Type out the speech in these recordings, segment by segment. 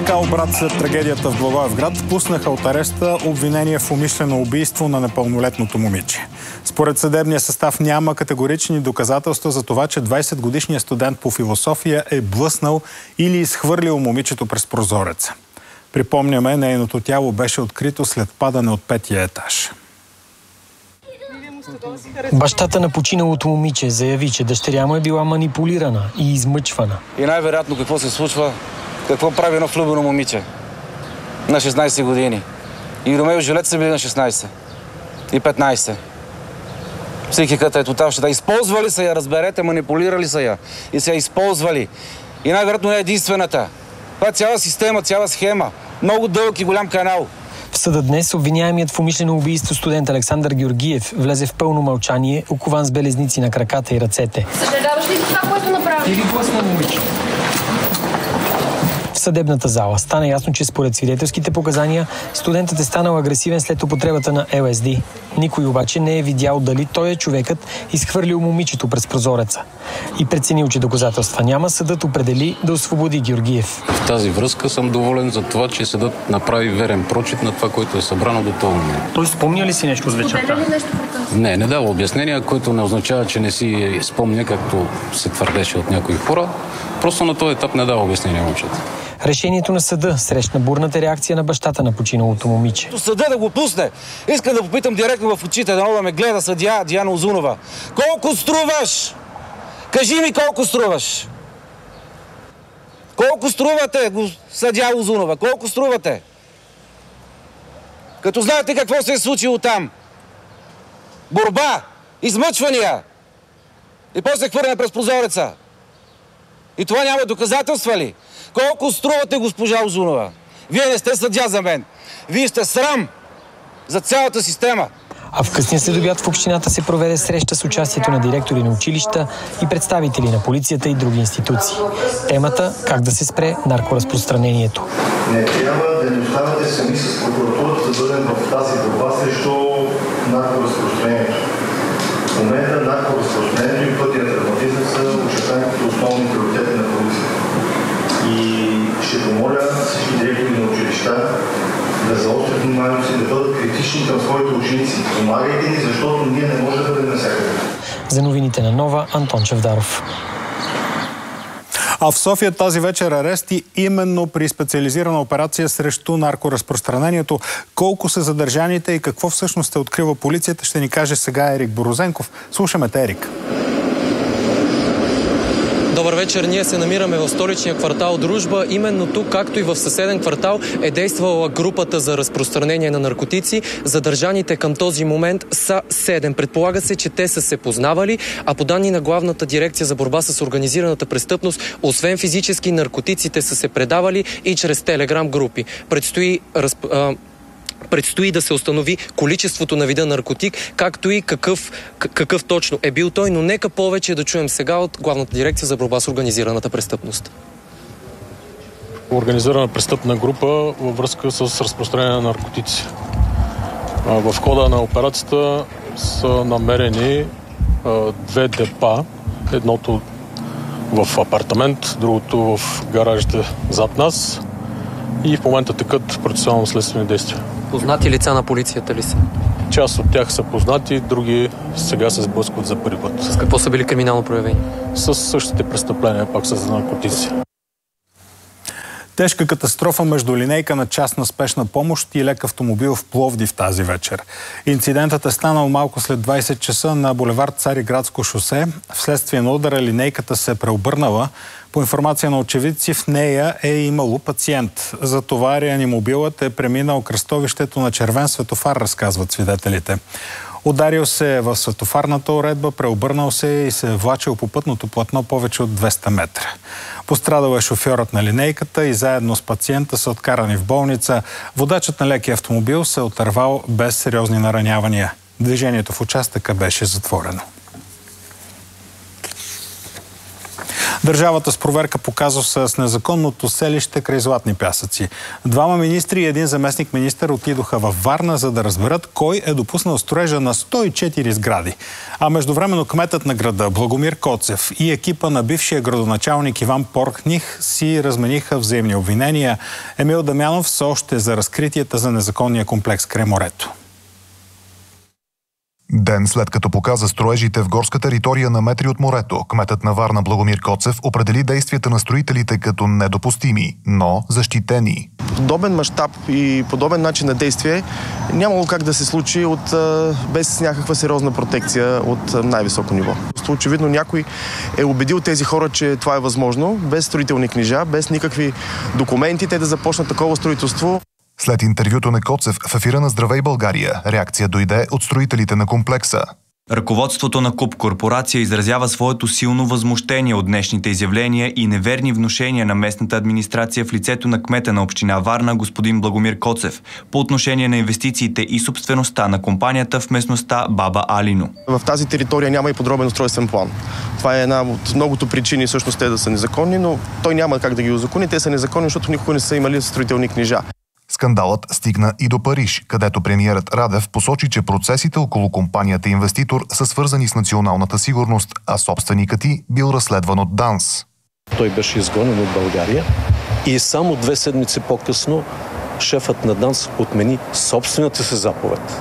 кал брат след трагедията в Благоевград пуснаха от ареста обвинение в умишлено убийство на непълнолетното момиче. Според съдебния състав няма категорични доказателства за това, че 20-годишният студент по философия е блъснал или изхвърлил момичето през прозореца. Припомняме, нейното тяло беше открито след падане от 5-я етаж. Бащата на починалото момиче заяви, че дъщеря му е била манипулирана и измъчвана. И най-вероятно какво се случва, какво прави едно влюбено момиче на 16 години. И Ромео и Жулет са били на 16 и 15. Психиката е тотал щета. Използвали са я, разберете, манипулирали са я и са я използвали. И най-вероятно не е единствената. Това е цяла система, цяла схема. Много дълъг и голям канал. В съда днес обвиняемият в умишлено убийство студент Александър Георгиев влезе в пълно мълчание, окован с белезници на краката и ръцете. Съжаляваш ли за това, което направи? Или блъсна момиче? В съдебната зала стана ясно, че според свидетелските показания студентът е станал агресивен след употребата на ЛСД. Никой обаче не е видял дали той е човекът изхвърлил момичето през прозореца. И преценил, че доказателства няма, съдът определи да освободи Георгиев. В тази връзка съм доволен за това, че съдът направи верен прочит на това, което е събрано до този момент. Той спомня ли си нещо с вечерта? Не дава обяснения, което не означава, че не си спомня, както се твърдеше от някои хора. Просто на този етап не дава обяснения момчета. Решението на съда срещна бурната реакция на бащата на починалото момиче. Съда да го пусне. Искам да попитам директно в очите, да ме гледа съдия Диана Узунова. Колко струваш? Кажи ми колко струваш. Колко струвате, съдия Узунова? Колко струвате? Като знаете какво се е случило там. Борба, измъчвания. И после хвърляне през прозореца. И това няма доказателства ли? Колко струвате, госпожа Узунова? Вие не сте съдия за мен. Вие сте срам за цялата система. А в късния следобед в общината се проведе среща с участието на директори на училища и представители на полицията и други институции. Темата – как да се спре наркоразпространението. Не трябва да ни оставате сами с прокуратурата да бъдем в тази борба срещу наркоразпространението. В момента наркоразпространението и пътят травматизъм са очертани като основни приоритети на полицията. И ще помоля всички директори на училища да заострят вниманието си, да бъдат критични към своите ученици. Помагайте ни, защото ние не можем да бъдем навсякъде. За новините на Нова, Антон Чавдаров. А в София тази вечер арести именно при специализирана операция срещу наркоразпространението. Колко са задържаните и какво всъщност е открила полицията, ще ни каже сега Ерик Борозенков. Слушаме те, Ерик. Добър вечер, ние се намираме в столичния квартал Дружба. Именно тук, както и в съседен квартал, е действала групата за разпространение на наркотици. Задържаните към този момент са 7. Предполага се, че те са се познавали, а по данни на Главната дирекция за борба с организираната престъпност, освен физически, наркотиците са се предавали и чрез телеграм групи. Предстои да се установи количеството на вида наркотик, както и какъв точно е бил той, но нека повече да чуем сега от Главната дирекция за борба с организираната престъпност. Организирана престъпна група във връзка с разпространение на наркотици. В хода на операцията са намерени 2 депа, едното в апартамент, другото в гаражите зад нас и в момента текат процесуално-следствени действия. Познати лица на полицията ли са? Част от тях са познати, други сега се сблъскват за първи път. С какво са били криминално проявени? С същите престъпления, пак с наркотици. Тежка катастрофа между линейка на частна спешна помощ и лек автомобил в Пловдив тази вечер. Инцидентът е станал малко след 20 часа на булевард Цариградско шосе. Вследствие на удара линейката се е преобърнала. По информация на очевидци, в нея е имало пациент. Затова реанимобилът е преминал кръстовището на червен светофар, разказват свидетелите. Ударил се в светофарната уредба, преобърнал се и се е влачил по пътното платно повече от 200 метра. Пострадал е шофьорът на линейката и заедно с пациента са откарани в болница. Водачът на лекия автомобил се е отървал без сериозни наранявания. Движението в участъка беше затворено. Държавата с проверка по казуса с незаконното селище край Златни пясъци. 2 министри и 1 заместник министър отидоха във Варна, за да разберат кой е допуснал строежа на 104 сгради. А междувременно кметът на града Благомир Коцев и екипа на бившия градоначалник Иван Поркних си размениха взаимни обвинения. Емил Дамянов все още за разкритията за незаконния комплекс край морето. Ден след като показа строежите в горска територия на метри от морето, кметът на Варна Благомир Коцев определи действията на строителите като недопустими, но защитени. Подобен мащаб и подобен начин на действие нямало как да се случи без някаква сериозна протекция от най-високо ниво. Очевидно някой е убедил тези хора, че това е възможно, без строителни книжа, без никакви документи, те да започнат такова строителство. След интервюто на Коцев в ефира на Здравей България, реакция дойде от строителите на комплекса. Ръководството на КУП корпорация изразява своето силно възмущение от днешните изявления и неверни внушения на местната администрация в лицето на кмета на община Варна господин Благомир Коцев по отношение на инвестициите и собствеността на компанията в местността Баба Алино. В тази територия няма и подробен устройствен план. Това е една от многото причини всъщност те да са незаконни, но той няма как да ги узакони. Те са незаконни, защото никога не са имали строителни книжа. Скандалът стигна и до Париж, където премиерът Радев посочи, че процесите около компанията инвеститор са свързани с националната сигурност, а собственикът й бил разследван от ДАНС. Той беше изгонен от България и само 2 седмици по-късно шефът на ДАНС отмени собствената си заповед.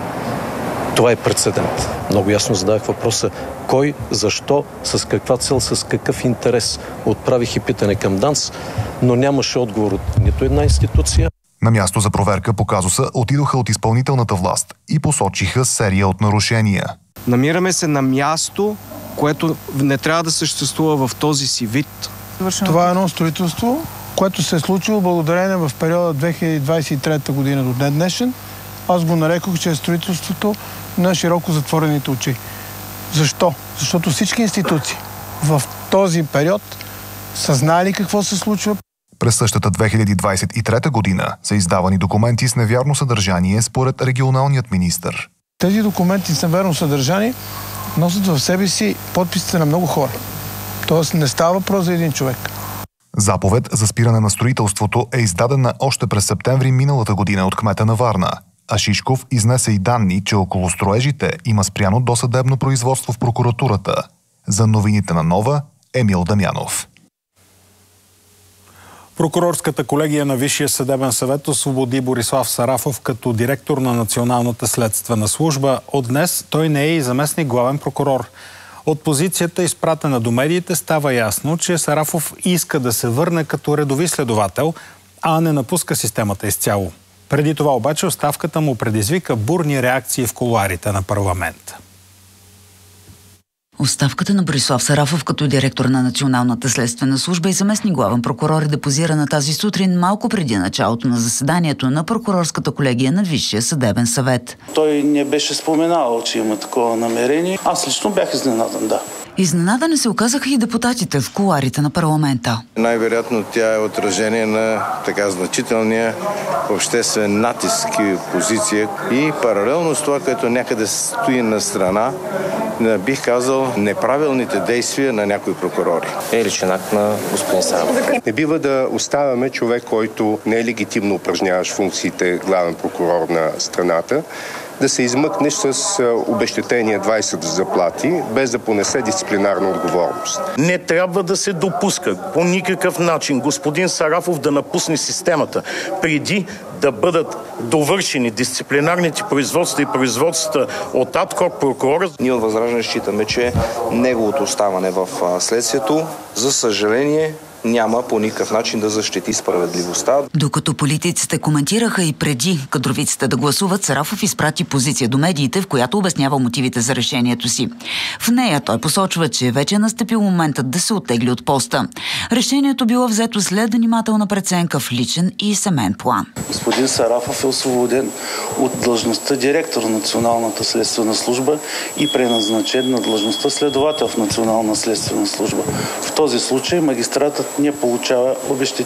Това е прецедент. Много ясно задавах въпроса кой, защо, с каква цел, с какъв интерес. Отправих и питане към ДАНС, но нямаше отговор от нито една институция. На място за проверка по казуса отидоха от изпълнителната власт и посочиха серия от нарушения. Намираме се на място, което не трябва да съществува в този си вид. Това е едно строителство, което се е случило благодарение в периода 2023 година до ден днешен. Аз го нарекох, че е строителството на широко затворените очи. Защо? Защото всички институции в този период са знали какво се случва. През същата 2023 година са издавани документи с невярно съдържание според регионалният министър. Тези документи с невярно съдържание носят в себе си подписите на много хора. Тоест не става въпрос за един човек. Заповед за спиране на строителството е издадена още през септември миналата година от кмета на Варна. А Шишков изнесе и данни, че около строежите има спряно досъдебно производство в прокуратурата. За новините на Нова, Емил Дамянов. Прокурорската колегия на Висшия съдебен съвет освободи Борислав Сарафов като директор на Националната следствена служба. От днес той не е и заместник главен прокурор. От позицията, изпратена до медиите, става ясно, че Сарафов иска да се върне като редови следовател, а не напуска системата изцяло. Преди това обаче оставката му предизвика бурни реакции в кулоарите на парламента. Оставката на Борислав Сарафов като директор на Националната следствена служба и заместник главен прокурор е депозирана тази сутрин малко преди началото на заседанието на прокурорската колегия на Висшия съдебен съвет. Той не беше споменал, че има такова намерение. Аз лично бях изненадан, да. Изненадани се оказаха и депутатите в кулоарите на парламента. Най-вероятно тя е отражение на така значителния обществен натиск и позиция и паралелно с това, което някъде стои на страна, бих казал, неправилните действия на някои прокурори. Е личен акт на господин Сарафов. Не бива да оставяме човек, който не е легитимно упражняващ функциите главен прокурор на страната, да се измъкнеш с обезщетение 20 заплати, без да понесе дисциплинарна отговорност. Не трябва да се допуска по никакъв начин господин Сарафов да напусне системата преди да бъдат довършени дисциплинарните производства и производствата от АДКОР прокурора. Ние от Възраждане считаме, че неговото оставане в следствието, за съжаление, няма по никакъв начин да защити справедливостта. Докато политиците коментираха и преди кадровиците да гласуват, Сарафов изпрати позиция до медиите, в която обяснява мотивите за решението си. В нея той посочва, че вече е настъпил моментът да се оттегли от поста. Решението било взето след внимателна преценка в личен и семейен план. Господин Сарафов е освободен от длъжността директор на Националната следствена служба и преназначен на длъжността следовател в Национална следствена служба. В този случай магистратът не получава обезщетение.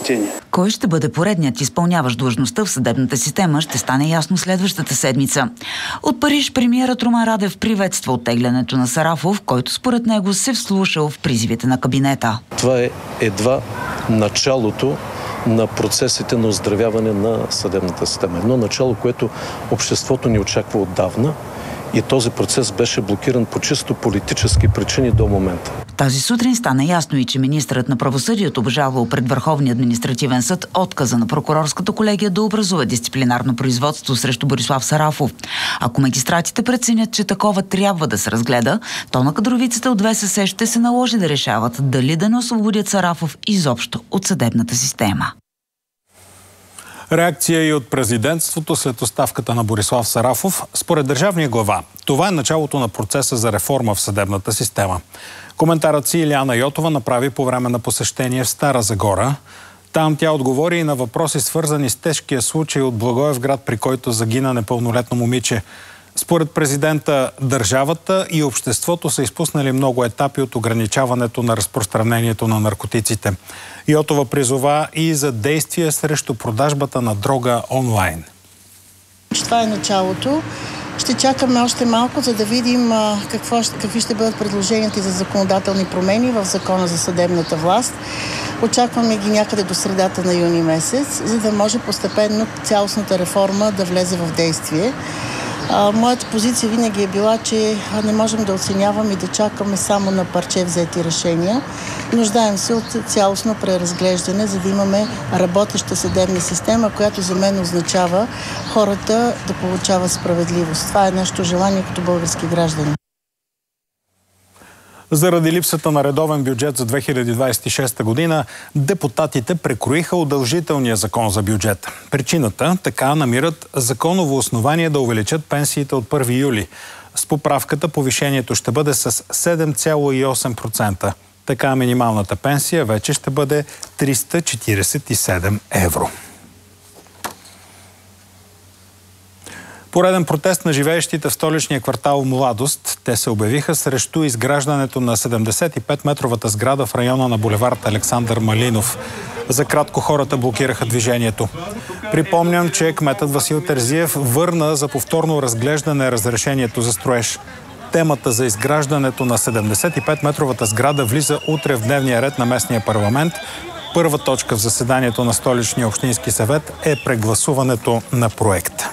Кой ще бъде поредният изпълняващ длъжността в съдебната система, ще стане ясно следващата седмица. От Париж премиерът Румен Радев приветства оттеглянето на Сарафов, който според него се вслушал в призивите на кабинета. Това е едва началото на процесите на оздравяване на съдебната система. Едно начало, което обществото ни очаква отдавна, и този процес беше блокиран по чисто политически причини до момента. Тази сутрин стана ясно и че министърът на правосъдието обжалвал пред Върховния административен съд отказа на прокурорската колегия да образува дисциплинарно производство срещу Борислав Сарафов. Ако магистратите преценят, че такова трябва да се разгледа, то на кадровицата от ВСС ще се наложи да решават дали да не освободят Сарафов изобщо от съдебната система. Реакция и от президентството след оставката на Борислав Сарафов. Според държавния глава, това е началото на процеса за реформа в съдебната система. Коментарът си Илияна Йотова направи по време на посещение в Стара Загора. Там тя отговори и на въпроси, свързани с тежкия случай от Благоевград, при който загина непълнолетно момиче. Според президента, държавата и обществото са изпуснали много етапи от ограничаването на разпространението на наркотиците. Йотова призова и за действия срещу продажбата на дрога онлайн. Това е началото. Ще чакаме още малко, за да видим какви ще бъдат предложенията за законодателни промени в Закона за съдебната власт. Очакваме ги някъде до средата на юни месец, за да може постепенно цялостната реформа да влезе в действие. Моята позиция винаги е била, че не можем да оценяваме и да чакаме само на парче взети решения. Нуждаем се от цялостно преразглеждане, за да имаме работеща съдебна система, която за мен означава хората да получават справедливост. Това е нашето желание като български граждани. Заради липсата на редовен бюджет за 2026 година, депутатите прекроиха удължителния закон за бюджет. Причината така намират законово основание да увеличат пенсиите от 1 юли. С поправката повишението ще бъде с 7,8%. Така минималната пенсия вече ще бъде 347 евро. Пореден протест на живеещите в столичния квартал Младост. Те се обявиха срещу изграждането на 75-метровата сграда в района на булевард Александър Малинов. За кратко хората блокираха движението. Припомням, че кметът Васил Терзиев върна за повторно разглеждане разрешението за строеж. Темата за изграждането на 75-метровата сграда влиза утре в дневния ред на местния парламент. Първа точка в заседанието на Столичния общински съвет е прегласуването на проекта.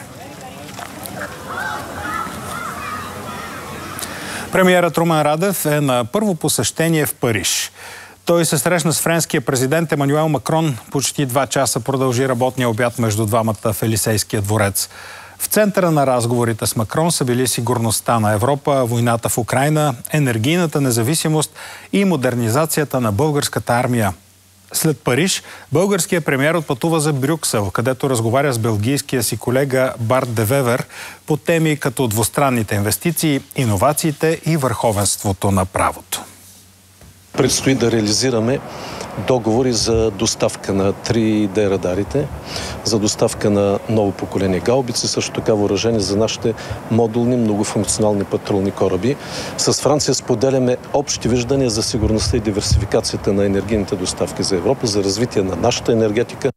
Премиерът Румен Радев е на първо посещение в Париж. Той се срещна с френския президент Емануел Макрон. Почти 2 часа продължи работния обяд между двамата в Елисейския дворец. В центъра на разговорите с Макрон са били сигурността на Европа, войната в Украйна, енергийната независимост и модернизацията на българската армия. След Париж, българският премиер отпътува за Брюксел, където разговаря с белгийския си колега Барт де Вевер по теми като двустранните инвестиции, иновациите и върховенството на правото. Предстои да реализираме договори за доставка на 3D радарите, за доставка на ново поколение гаубици, също така въоръжение за нашите модулни многофункционални патрулни кораби. С Франция споделяме общи виждания за сигурността и диверсификацията на енергийните доставки за Европа, за развитие на нашата енергетика.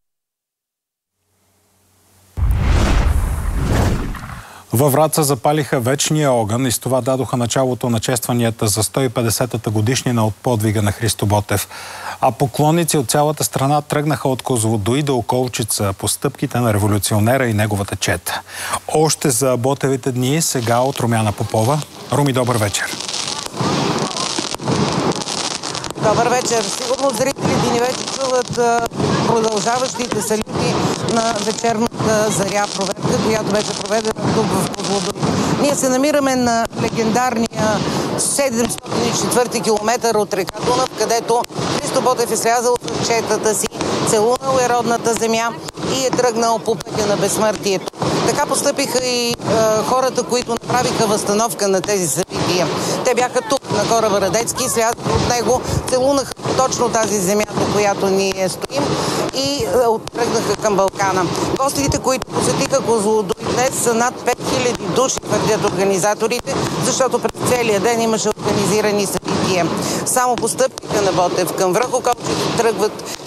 Във Враца запалиха вечния огън и с това дадоха началото на честванията за 150-та годишнина от подвига на Христо Ботев. А поклонници от цялата страна тръгнаха от Козлодуй до Околчица по стъпките на революционера и неговата чета. Още за Ботевите дни, сега от Румяна Попова. Руми, добър вечер. Добър вечер. Сигурно зрителите ни вече чуват продължаващите салюти на вечерната заря проверка, която беше проведена тук в Козлодуй. Ние се намираме на легендарния 704 километър от река Дунав, където Христо Ботев е слязал с четата си, целунал е родната земя и е тръгнал по пътя на безсмъртието. Така постъпиха и хората, които направиха възстановка на тези събития. Те бяха тук на кораба Радецки, слязаха от него, целунаха точно тази земя, до която ние стоим и тръгнаха към Балкана. Гостите, които посетиха Козлодуй днес, са над 5000 души, твърдят организаторите, защото през целия ден имаше организирани събития. Само по стъпките на Ботев към връх Околчица тръгват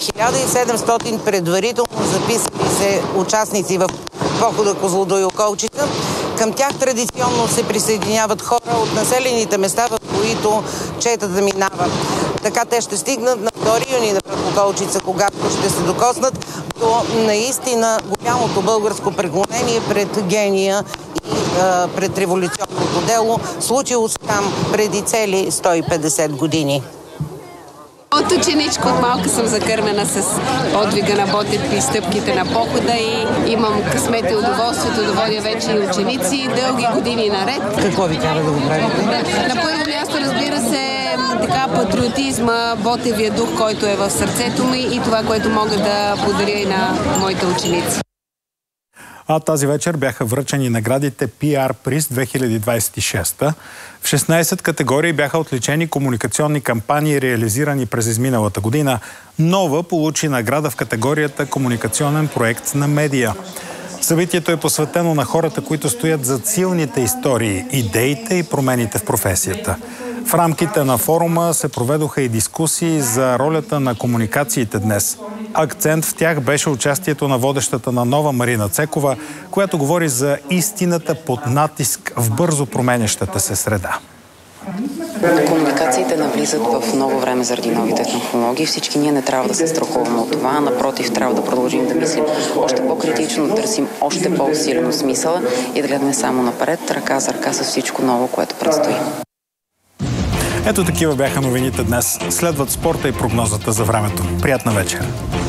1700 предварително записали се участници в похода Козлодуй Околчица. Към тях традиционно се присъединяват хора от населените места, в които четата минава. Така те ще стигнат на 2 юни на Околчица, когато ще се докоснат до наистина голямото българско преклонение пред гения и пред революционното дело, случило се там преди цели 150 години. От ученичка от малка съм закърмена с подвига на Ботев и стъпките на похода и имам късмет и удоволствието да водя вече и ученици дълги години наред. Какво ви кара да го правите? На първо място, разбира се, така патриотизма, Ботевия дух, който е в сърцето ми и това, което мога да подаря и на моите ученици. А тази вечер бяха връчени наградите PR Приз 2026. В 16 категории бяха отличени комуникационни кампании, реализирани през изминалата година. Нова получи награда в категорията комуникационен проект на медия. Събитието е посветено на хората, които стоят зад силните истории, идеите и промените в професията. В рамките на форума се проведоха и дискусии за ролята на комуникациите днес. Акцент в тях беше участието на водещата на Нова Марина Цекова, която говори за истината под натиск в бързо променящата се среда. Комуникациите навлизат в ново време заради новите технологии. Всички ние не трябва да се страхуваме от това. Напротив, трябва да продължим да мислим още по-критично, да търсим още по-усилено смисъла и да гледаме само напред, ръка за ръка с всичко ново, което предстои. Ето такива бяха новините днес. Следват спорта и прогнозата за времето. Приятна вечер!